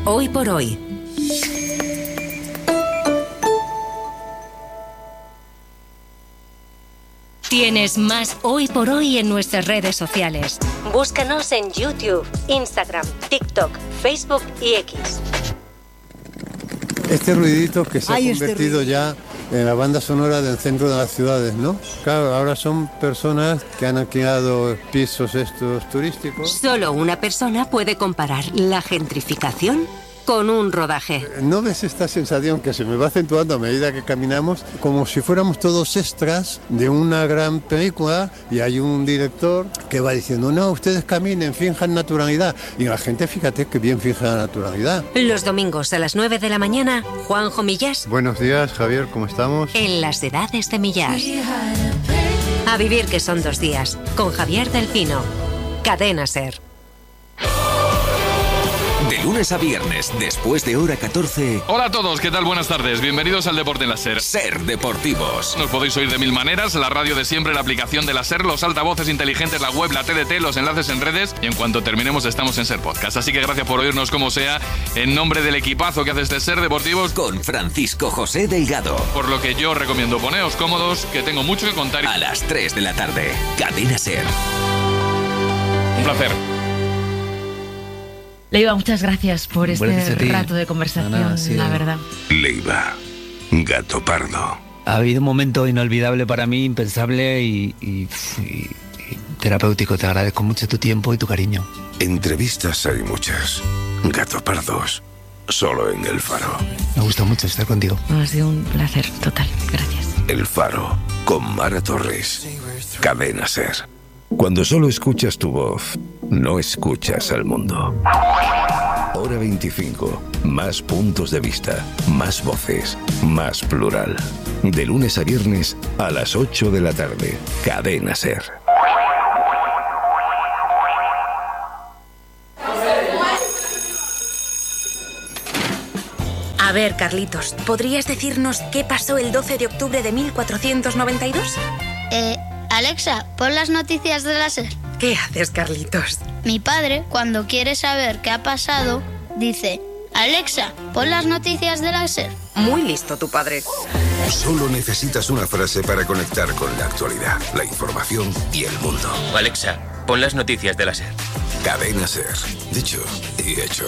Hoy por hoy. Tienes más Hoy por Hoy en nuestras redes sociales. Búscanos en YouTube, Instagram, TikTok, Facebook y X. Este ruidito que se ha convertido ya en la banda sonora del centro de las ciudades, ¿no? Claro, ahora son personas que han alquilado pisos estos turísticos. Solo una persona puede comparar la gentrificación con un rodaje. ¿No ves esta sensación que se me va acentuando a medida que caminamos? Como si fuéramos todos extras de una gran película y hay un director que va diciendo, no, ustedes caminen, finjan naturalidad. Y la gente, fíjate que bien finja la naturalidad. Los domingos a las 9 de la mañana, Juanjo Millás. Buenos días, Javier, ¿cómo estamos? En las edades de Millás. A vivir que son 2 días, con Javier del Pino. Cadena SER. De lunes a viernes, después de hora 14. Hola a todos, ¿qué tal? Buenas tardes. Bienvenidos al Deporte en la SER. SER Deportivos. Nos podéis oír de 1000 maneras, la radio de siempre, la aplicación de la SER, los altavoces inteligentes, la web, la TDT, los enlaces en redes y en cuanto terminemos estamos en SER Podcast. Así que gracias por oírnos como sea, en nombre del equipazo que hace este SER Deportivos. Con Francisco José Delgado. Por lo que yo recomiendo poneos cómodos, que tengo mucho que contar. A las 3 de la tarde, Cadena SER. Un placer. Leiva, muchas gracias por este rato de conversación, la verdad. Leiva, gato pardo. Ha habido un momento inolvidable para mí, impensable y terapéutico. Te agradezco mucho tu tiempo y tu cariño. Entrevistas hay muchas. Gato pardos, solo en El Faro. Me gusta mucho estar contigo. Ha sido un placer total, gracias. El Faro, con Mara Torres. Cadena SER. Cuando solo escuchas tu voz, no escuchas al mundo. Hora 25. Más puntos de vista, más voces, más plural. De lunes a viernes a las 8 de la tarde. Cadena SER. A ver, Carlitos, ¿podrías decirnos qué pasó el 12 de octubre de 1492? Alexa, pon las noticias de la SER. ¿Qué haces, Carlitos? Mi padre, cuando quiere saber qué ha pasado, dice, Alexa, pon las noticias de la SER. Muy listo tu padre. Solo necesitas una frase para conectar con la actualidad, la información y el mundo. Alexa, pon las noticias de la SER. Cadena SER. Dicho y hecho.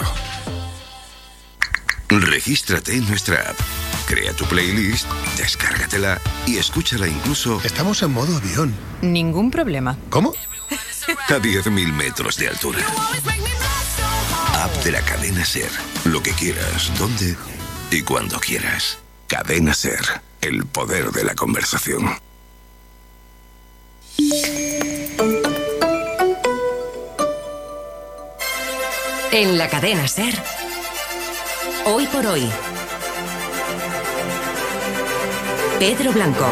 Regístrate en nuestra app. Crea tu playlist, descárgatela y escúchala incluso... Estamos en modo avión. Ningún problema. ¿Cómo? A 10.000 metros de altura. App de la cadena SER. Lo que quieras, donde y cuando quieras. Cadena SER. El poder de la conversación. En la cadena SER. Hoy por hoy. Pedro Blanco.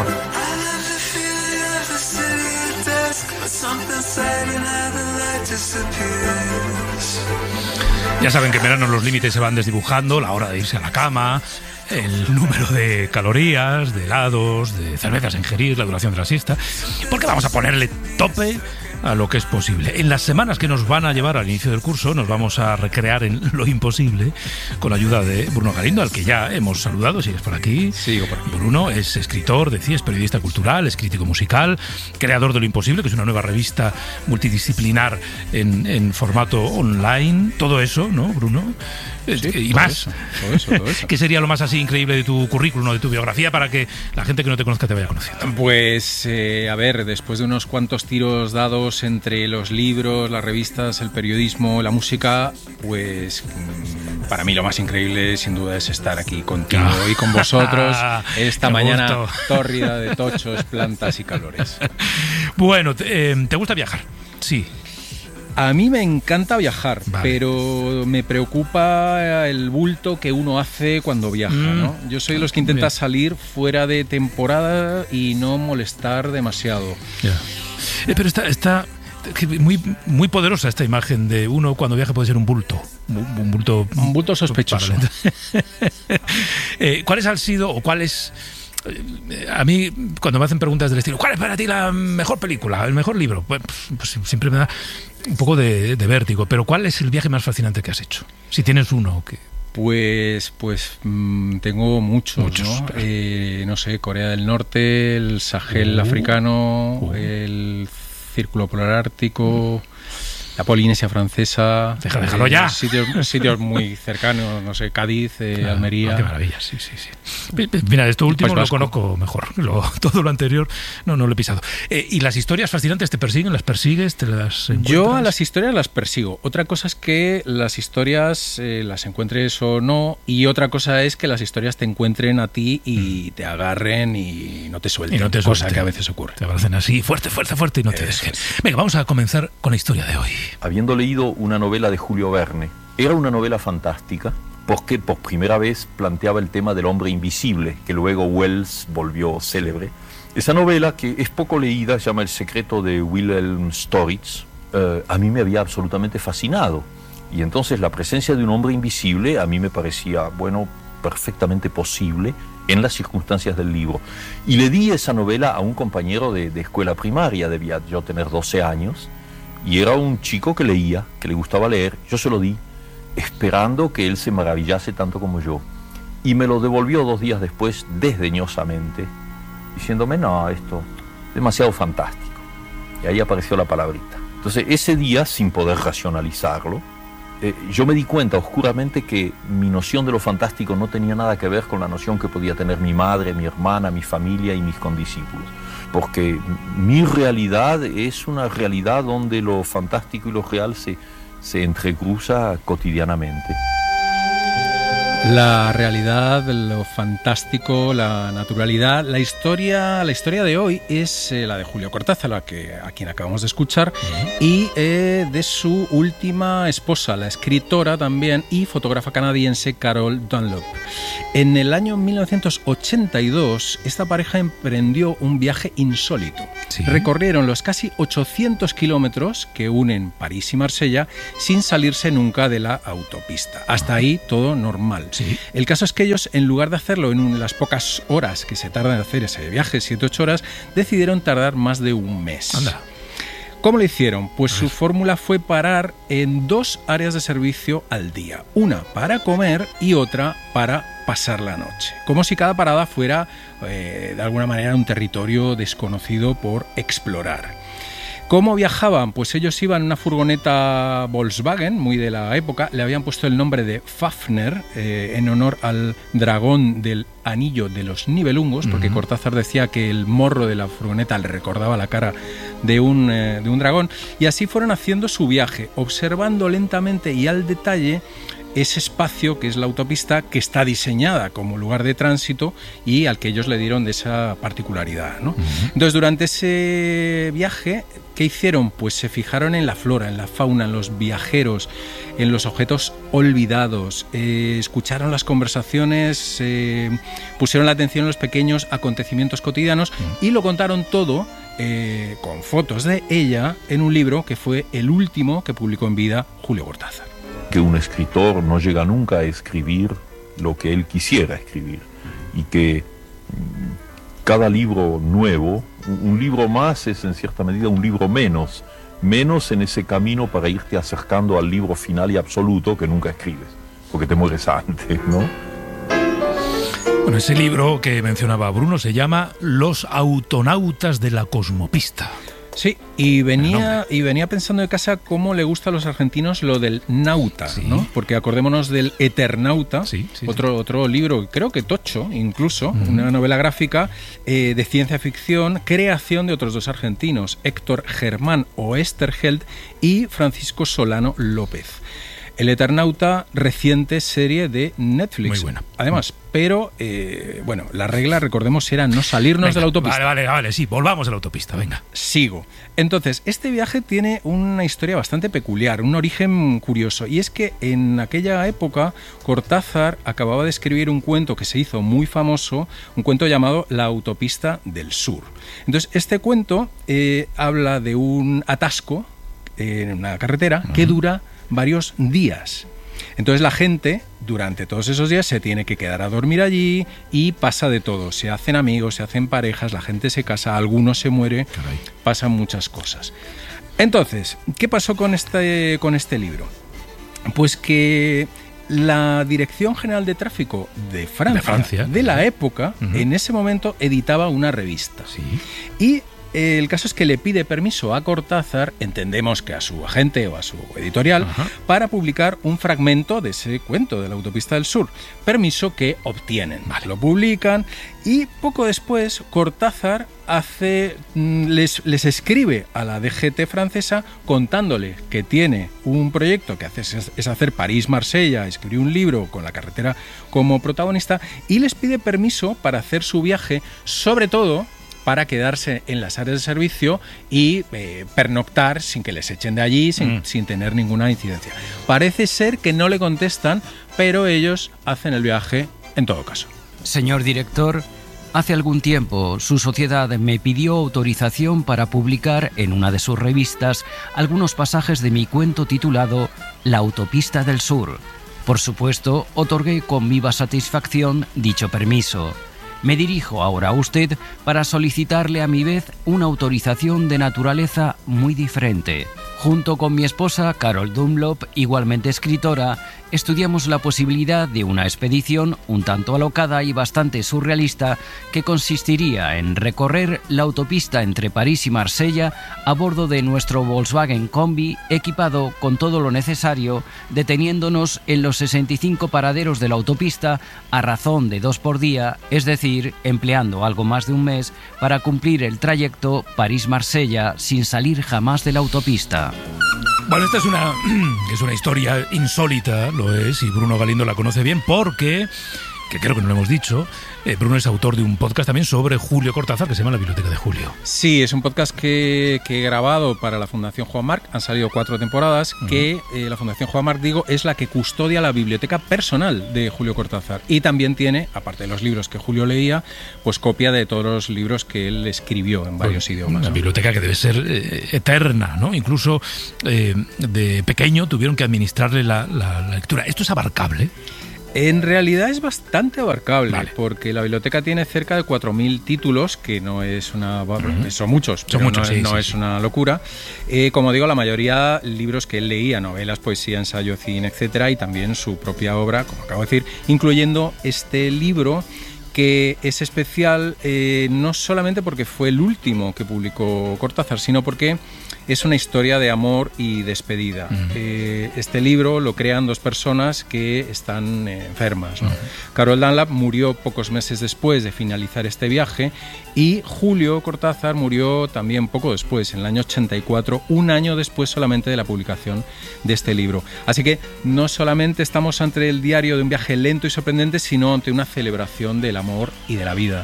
Ya saben que en verano los límites se van desdibujando, la hora de irse a la cama, el número de calorías, de helados, de cervezas a ingerir, la duración de la siesta, porque vamos a ponerle tope a lo que es posible. En las semanas que nos van a llevar al inicio del curso nos vamos a recrear en lo imposible con la ayuda de Bruno Galindo, al que ya hemos saludado. ¿Sigues por aquí? Sigo por aquí. Bruno es escritor, decías, periodista cultural, es crítico musical, creador de Lo Imposible, que es una nueva revista multidisciplinar en formato online. Todo eso, ¿no, Bruno? Sí, y más. Todo eso. ¿Qué sería lo más así increíble de tu currículum, de tu biografía, para que la gente que no te conozca te vaya conociendo? Pues, a ver, después de unos cuantos tiros dados entre los libros, las revistas, el periodismo, la música, pues para mí lo más increíble sin duda es estar aquí contigo y con vosotros esta mañana tórrida de tochos, plantas y calores. Bueno, ¿te gusta viajar? Sí. A mí me encanta viajar, vale, pero me preocupa el bulto que uno hace cuando viaja, ¿no? Yo soy de los que intenta salir fuera de temporada y no molestar demasiado. Yeah. Pero está muy poderosa esta imagen de uno cuando viaja puede ser un bulto. Un bulto sospechoso. ¿Cuáles han sido o cuáles... A mí, cuando me hacen preguntas del estilo, ¿cuál es para ti la mejor película, el mejor libro? Pues siempre me da un poco de vértigo. Pero ¿cuál es el viaje más fascinante que has hecho? Si tienes uno que... Pues tengo muchos, ¿no? No sé, Corea del Norte, el Sahel africano, el Círculo Polar Ártico, la Polinesia francesa. Déjalo ya. Sitios muy cercanos, no sé, Cádiz, Almería. Qué maravilla, sí. Mira, esto último lo conozco mejor. Todo lo anterior no lo he pisado. ¿Y las historias fascinantes te persiguen? ¿Las persigues? ¿Te las encuentras? Yo a las historias las persigo. Otra cosa es que las historias las encuentres o no, y otra cosa es que las historias te encuentren a ti y te agarren y no te suelten. Cosa que a veces ocurre. Te abracen así, fuerte y no te dejen. Venga, vamos a comenzar con la historia de hoy. Habiendo leído una novela de Julio Verne, era una novela fantástica porque por primera vez planteaba el tema del hombre invisible, que luego Wells volvió célebre. Esa novela, que es poco leída, se llama El secreto de Wilhelm Storitz, a mí me había absolutamente fascinado. Y entonces la presencia de un hombre invisible a mí me parecía, perfectamente posible en las circunstancias del libro. Y le di esa novela a un compañero de escuela primaria, debía yo tener 12 años, y era un chico que leía, que le gustaba leer. Yo se lo di, esperando que él se maravillase tanto como yo. Y me lo devolvió 2 días después, desdeñosamente, diciéndome, no, esto es demasiado fantástico. Y ahí apareció la palabrita. Entonces, ese día, sin poder racionalizarlo, yo me di cuenta oscuramente que mi noción de lo fantástico no tenía nada que ver con la noción que podía tener mi madre, mi hermana, mi familia y mis condiscípulos. Porque mi realidad es una realidad donde lo fantástico y lo real se entrecruza cotidianamente. La realidad, lo fantástico, la naturalidad, la historia de hoy es la de Julio Cortázar, a quien acabamos de escuchar, y de su última esposa, la escritora también y fotógrafa canadiense Carol Dunlop. En el año 1982, esta pareja emprendió un viaje insólito. ¿Sí? Recorrieron los casi 800 kilómetros que unen París y Marsella sin salirse nunca de la autopista. Hasta ahí todo normal. Sí. El caso es que ellos, en lugar de hacerlo en las pocas horas que se tardan en hacer ese viaje, 7-8 horas, decidieron tardar más de un mes. Anda. ¿Cómo lo hicieron? Pues su fórmula fue parar en 2 áreas de servicio al día. Una para comer y otra para pasar la noche. Como si cada parada fuera, de alguna manera, un territorio desconocido por explorar. ¿Cómo viajaban? Pues ellos iban en una furgoneta Volkswagen, muy de la época. Le habían puesto el nombre de Fafner, en honor al dragón del anillo de los Nibelungos, porque Cortázar decía que el morro de la furgoneta le recordaba la cara de un dragón. Y así fueron haciendo su viaje, observando lentamente y al detalle ese espacio que es la autopista, que está diseñada como lugar de tránsito y al que ellos le dieron de esa particularidad, ¿no? Entonces, durante ese viaje, ¿qué hicieron? Pues se fijaron en la flora, en la fauna, en los viajeros, en los objetos olvidados, escucharon las conversaciones, pusieron la atención en los pequeños acontecimientos cotidianos y lo contaron todo con fotos de ella en un libro que fue el último que publicó en vida Julio Cortázar. Que un escritor no llega nunca a escribir lo que él quisiera escribir y que cada libro nuevo, un libro más es en cierta medida un libro menos en ese camino para irte acercando al libro final y absoluto que nunca escribes, porque te mueres antes, ¿no? Bueno, ese libro que mencionaba Bruno se llama Los autonautas de la cosmopista. Sí, y venía pensando de casa cómo le gusta a los argentinos lo del nauta, sí, ¿no? Porque acordémonos del Eternauta, otro libro, creo que tocho incluso, una novela gráfica de ciencia ficción, creación de otros 2 argentinos, Héctor Germán Oesterheld y Francisco Solano López. El Eternauta, reciente serie de Netflix. Muy buena. Además, pero, la regla, recordemos, era no salirnos de la autopista. Vale, sí, volvamos a la autopista, venga. Sigo. Entonces, este viaje tiene una historia bastante peculiar, un origen curioso, y es que en aquella época Cortázar acababa de escribir un cuento que se hizo muy famoso, un cuento llamado La autopista del sur. Entonces, este cuento habla de un atasco en una carretera que dura varios días. Entonces la gente durante todos esos días se tiene que quedar a dormir allí y pasa de todo. Se hacen amigos, se hacen parejas, la gente se casa, alguno se muere, pasan muchas cosas. Entonces, ¿qué pasó con este libro? Pues que la Dirección General de Tráfico de Francia, de la época, en ese momento editaba una revista. Sí. Y el caso es que le pide permiso a Cortázar, entendemos que a su agente o a su editorial, para publicar un fragmento de ese cuento de la Autopista del Sur. Permiso que obtienen. Lo publican y poco después Cortázar les escribe a la DGT francesa contándole que tiene un proyecto que es hacer París-Marsella, escribir un libro con la carretera como protagonista, y les pide permiso para hacer su viaje, sobre todo para quedarse en las áreas de servicio y pernoctar sin que les echen de allí, sin tener ninguna incidencia. Parece ser que no le contestan, pero ellos hacen el viaje en todo caso. Señor director, hace algún tiempo su sociedad me pidió autorización para publicar en una de sus revistas algunos pasajes de mi cuento titulado La Autopista del Sur. Por supuesto, otorgué con viva satisfacción dicho permiso. Me dirijo ahora a usted para solicitarle a mi vez una autorización de naturaleza muy diferente. Junto con mi esposa, Carol Dunlop, igualmente escritora, estudiamos la posibilidad de una expedición un tanto alocada y bastante surrealista que consistiría en recorrer la autopista entre París y Marsella a bordo de nuestro Volkswagen Combi equipado con todo lo necesario, deteniéndonos en los 65 paraderos de la autopista a razón de 2 por día, es decir, empleando algo más de un mes para cumplir el trayecto París-Marsella sin salir jamás de la autopista. Bueno, esta es una historia insólita, lo es, y Bruno Galindo la conoce bien porque, que creo que no lo hemos dicho, Bruno es autor de un podcast también sobre Julio Cortázar que se llama La Biblioteca de Julio. Sí, es un podcast que he grabado para la Fundación Joan Marc, han salido 4 temporadas, que la Fundación Joan Marc, es la que custodia la biblioteca personal de Julio Cortázar, y también tiene, aparte de los libros que Julio leía, pues copia de todos los libros que él escribió en varios idiomas. Una biblioteca que debe ser eterna, ¿no? Incluso de pequeño tuvieron que administrarle la lectura. ¿Esto es abarcable? En realidad es bastante abarcable, porque la biblioteca tiene cerca de 4.000 títulos, que no es una... son muchos, pero no es una locura. Como digo, la mayoría libros que él leía, novelas, poesía, ensayo, cine, etcétera, y también su propia obra, como acabo de decir, incluyendo este libro que es especial no solamente porque fue el último que publicó Cortázar, sino porque es una historia de amor y despedida. Este libro lo crean 2 personas que están enfermas, ¿no? Carol Dunlop murió pocos meses después de finalizar este viaje, y Julio Cortázar murió también poco después, en el año 84, un año después solamente de la publicación de este libro. Así que no solamente estamos ante el diario de un viaje lento y sorprendente, sino ante una celebración del amor y de la vida.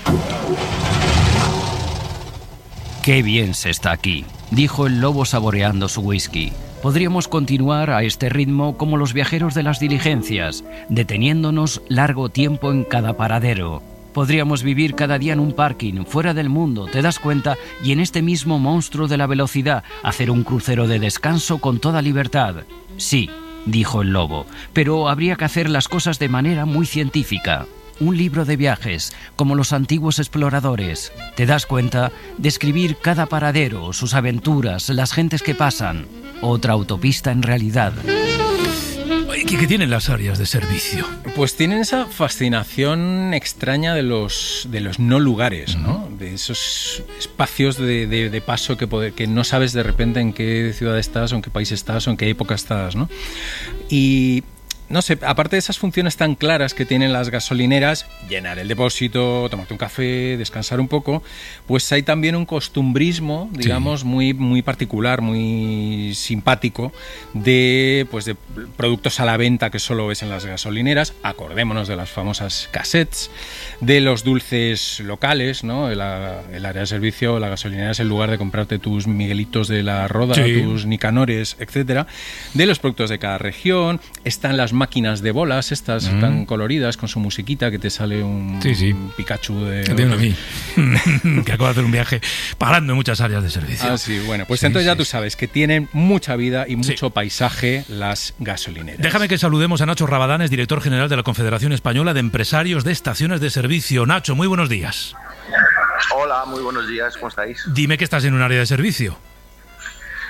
Qué bien se está aquí, dijo el lobo saboreando su whisky. Podríamos continuar a este ritmo como los viajeros de las diligencias, deteniéndonos largo tiempo en cada paradero. Podríamos vivir cada día en un parking, fuera del mundo, ¿te das cuenta? Y en este mismo monstruo de la velocidad, hacer un crucero de descanso con toda libertad. Sí, dijo el lobo, pero habría que hacer las cosas de manera muy científica. Un libro de viajes, como los antiguos exploradores. ¿Te das cuenta? Describir cada paradero, sus aventuras, las gentes que pasan. Otra autopista en realidad. ¿Qué tienen las áreas de servicio? Pues tienen esa fascinación extraña de los no lugares, ¿no? De esos espacios de paso que no sabes de repente en qué ciudad estás, o en qué país estás, o en qué época estás, ¿no? Y no sé, aparte de esas funciones tan claras que tienen las gasolineras, llenar el depósito, tomarte un café, descansar un poco, pues hay también un costumbrismo, digamos, muy, muy particular, muy simpático, de productos a la venta que solo ves en las gasolineras. Acordémonos de las famosas cassettes, de los dulces locales, ¿no? El área de servicio, la gasolinera es el lugar de comprarte tus Miguelitos de la Roda, tus Nicanores, etcétera. De los productos de cada región, están las máquinas de bolas estas tan coloridas con su musiquita, que te sale un Pikachu de... que acaba de hacer un viaje parando en muchas áreas de servicio. Ah, sí, bueno, pues entonces ya tú sabes que tienen mucha vida y mucho paisaje las gasolineras. Déjame que saludemos a Nacho Rabadanes, director general de la Confederación Española de Empresarios de Estaciones de Servicio. Nacho, muy buenos días. Hola, muy buenos días, ¿cómo estáis? Dime que estás en un área de servicio.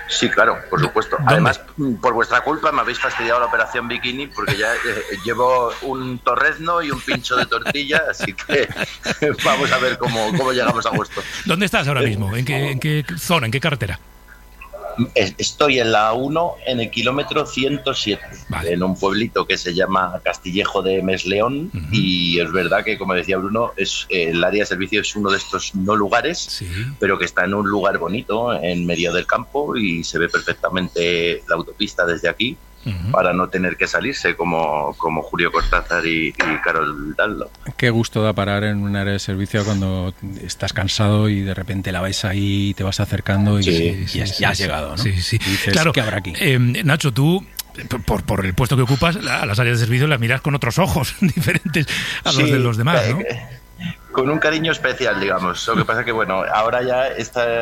Sí, claro, por supuesto. ¿Dónde? Además, por vuestra culpa me habéis fastidiado la operación bikini porque ya llevo un torrezno y un pincho de tortilla, así que vamos a ver cómo llegamos a agosto. ¿Dónde estás ahora mismo? ¿En qué zona? ¿En qué carretera? Estoy en la 1, en el kilómetro 107, en un pueblito que se llama Castillejo de Mesleón, y es verdad que, como decía Bruno, el área de servicio es uno de estos no lugares, pero que está en un lugar bonito, en medio del campo, y se ve perfectamente la autopista desde aquí, para no tener que salirse como Julio Cortázar y Carol Dallo. Qué gusto da parar en un área de servicio cuando estás cansado y de repente la ves ahí y te vas acercando y ya has llegado, ¿no? Sí. Y dices, Claro, ¿qué habrá aquí? Nacho, tú, por el puesto que ocupas, a las áreas de servicio las miras con otros ojos diferentes a los de los demás, ¿no? Con un cariño especial, digamos. Lo que pasa que, bueno, ahora ya está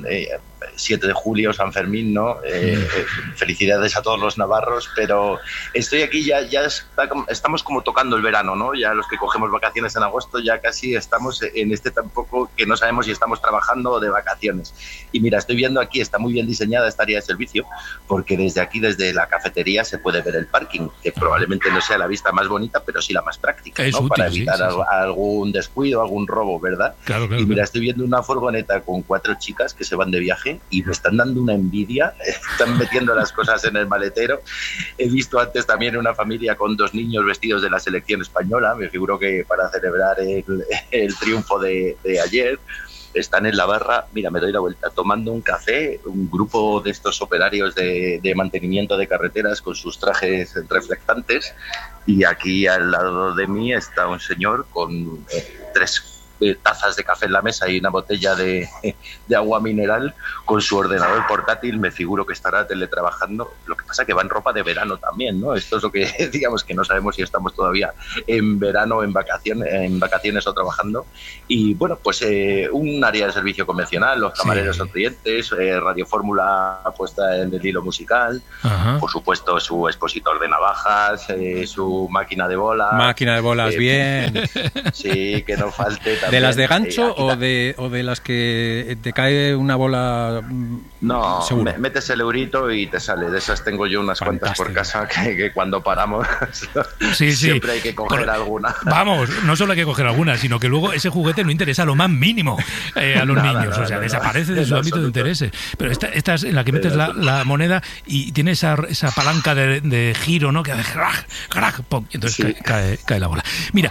7 de julio, San Fermín, ¿no? Felicidades a todos los navarros, pero estoy aquí, ya estamos como tocando el verano, ¿no? Ya los que cogemos vacaciones en agosto ya casi estamos en tampoco que no sabemos si estamos trabajando o de vacaciones. Y mira, estoy viendo aquí, está muy bien diseñada esta área de servicio, porque desde aquí, desde la cafetería, se puede ver el parking, que probablemente no sea la vista más bonita, pero sí la más práctica, ¿no? Es útil, para evitar algún descuido, algún robo, ¿verdad? Claro, y mira, estoy viendo una furgoneta con 4 chicas que se van de viaje y me están dando una envidia, están metiendo las cosas en el maletero. He visto antes también una familia con 2 niños vestidos de la selección española, me figuro que para celebrar el triunfo de ayer. Están en la barra, mira, me doy la vuelta, tomando un café, un grupo de estos operarios de mantenimiento de carreteras con sus trajes reflectantes, y aquí al lado de mí está un señor con 3 tazas de café en la mesa y una botella de agua mineral con su ordenador portátil. Me figuro que estará teletrabajando. Lo que pasa es que va en ropa de verano también, ¿no? Esto es lo que, digamos, que no sabemos si estamos todavía en verano, en vacaciones o trabajando. Y bueno, pues un área de servicio convencional, los camareros sonrientes, Radio Fórmula puesta en el hilo musical, por supuesto su expositor de navajas, su máquina de bolas. Máquina de bolas, bien. Sí, que no falte también. ¿De las de gancho o de las que te cae una bola? No, seguro. Metes el eurito y te sale. De esas tengo yo unas cuantas por casa que cuando paramos siempre hay que coger alguna. Vamos, no solo hay que coger alguna, sino que luego ese juguete no interesa lo más mínimo a los niños. O sea, desaparece de su ámbito de interés. Pero esta es en la que metes la moneda y tiene esa palanca de giro, ¿no? Que hace crack, pum, y entonces cae la bola. Mira,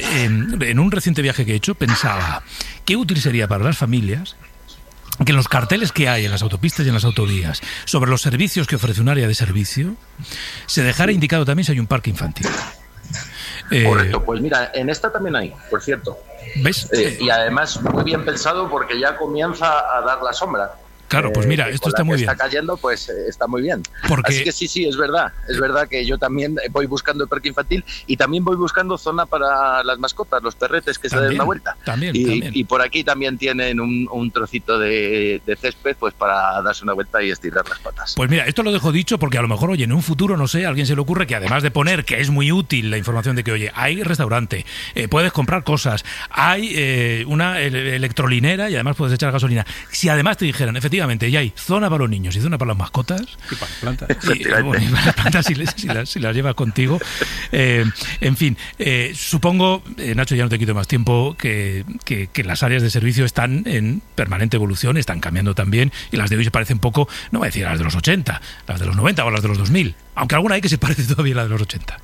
en un reciente viaje que he hecho pensaba qué útil sería para las familias que en los carteles que hay en las autopistas y en las autovías sobre los servicios que ofrece un área de servicio se dejara indicado también si hay un parque infantil. Correcto, pues mira, en esta también hay, por cierto. ¿Ves? Y además muy bien pensado porque ya comienza a dar la sombra. Claro, pues mira, esto está muy bien. Está cayendo, pues está muy bien. Porque... Así que sí, es verdad. Es verdad que yo también voy buscando el parque infantil y también voy buscando zona para las mascotas, los perretes que se den una vuelta. También. Y por aquí también tienen un trocito de césped pues para darse una vuelta y estirar las patas. Pues mira, esto lo dejo dicho porque a lo mejor, oye, en un futuro, no sé, a alguien se le ocurre que además de poner, que es muy útil la información de que, oye, hay restaurante, puedes comprar cosas, hay una electrolinera y además puedes echar gasolina. Si además te dijeran, efectivamente, ya hay zona para los niños y zona para las mascotas. Y para las plantas. Y para las plantas si las llevas contigo. En fin, supongo, Nacho, ya no te quito más tiempo, que las áreas de servicio están en permanente evolución, están cambiando también, y las de hoy se parecen poco, no voy a decir a las de los 80, las de los 90 o las de los 2000, aunque alguna hay que se parece todavía a la de los 80.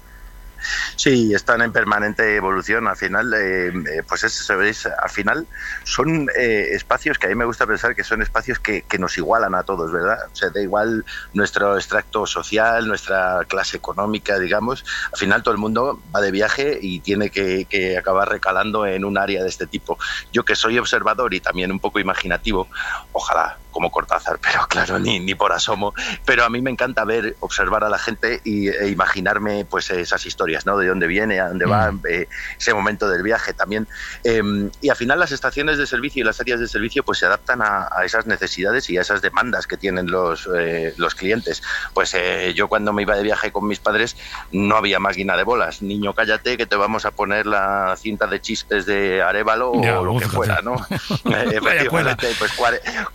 Sí, están en permanente evolución. Al final, pues eso, ¿sabéis? Al final son espacios que a mí me gusta pensar que son espacios que nos igualan a todos, ¿verdad? O sea, da igual nuestro extracto social, nuestra clase económica, digamos. Al final todo el mundo va de viaje y tiene que acabar recalando en un área de este tipo. Yo que soy observador y también un poco imaginativo, ojalá como Cortázar, pero claro, ni por asomo, pero a mí me encanta observar a la gente e imaginarme pues esas historias, ¿no? De dónde viene, a dónde va, ese momento del viaje también. Y al final las estaciones de servicio y las áreas de servicio pues se adaptan a esas necesidades y a esas demandas que tienen los clientes. Pues yo cuando me iba de viaje con mis padres no había máquina de bolas. Niño, cállate que te vamos a poner la cinta de chistes de Arévalo o lo que fuera, ¿no? Efectivamente, pues 40 años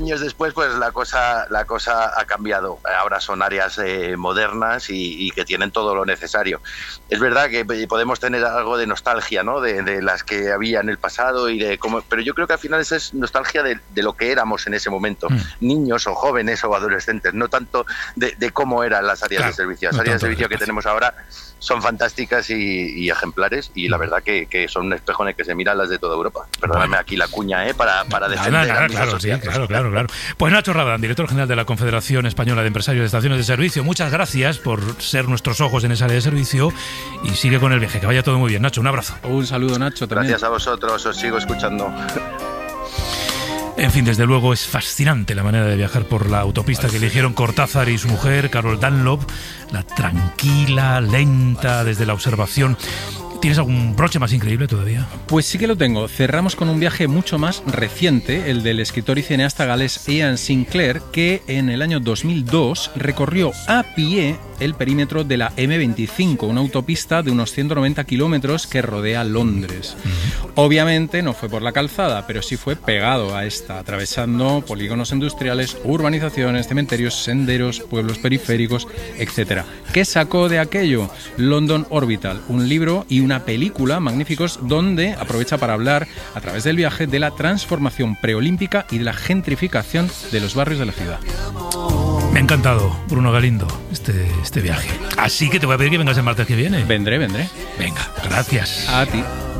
años después, pues la cosa ha cambiado. Ahora son áreas modernas y que tienen todo lo necesario. Es verdad que podemos tener algo de nostalgia, ¿no? De las que había en el pasado y de cómo, pero yo creo que al final esa es nostalgia de lo que éramos en ese momento, niños o jóvenes o adolescentes, no tanto de cómo eran las áreas de servicio. Las áreas de servicio que tenemos ahora son fantásticas y ejemplares, y la verdad que son un espejo en el que se miran las de toda Europa. Perdóname aquí la cuña, para defender a mis asociados. Claro. Pues Nacho Rabadán, director general de la Confederación Española de Empresarios de Estaciones de Servicio, muchas gracias por ser nuestros ojos en esa área de servicio y sigue con el viaje, que vaya todo muy bien. Nacho, un abrazo. Un saludo, Nacho, también. Gracias a vosotros, os sigo escuchando. En fin, desde luego es fascinante la manera de viajar por la autopista que eligieron Cortázar y su mujer, Carol Dunlop, la tranquila, lenta, desde la observación. ¿Tienes algún broche más increíble todavía? Pues sí que lo tengo. Cerramos con un viaje mucho más reciente, el del escritor y cineasta galés Ian Sinclair, que en el año 2002 recorrió a pie el perímetro de la M25, una autopista de unos 190 kilómetros que rodea Londres. Obviamente no fue por la calzada, pero sí fue pegado a esta, atravesando polígonos industriales, urbanizaciones, cementerios, senderos, pueblos periféricos, etc. ¿Qué sacó de aquello? London Orbital, un libro y una película magníficos donde aprovecha para hablar, a través del viaje, de la transformación preolímpica y de la gentrificación de los barrios de la ciudad. Me ha encantado, Bruno Galindo, este viaje. Así que te voy a pedir que vengas el martes que viene. Vendré. Venga, gracias. A ti.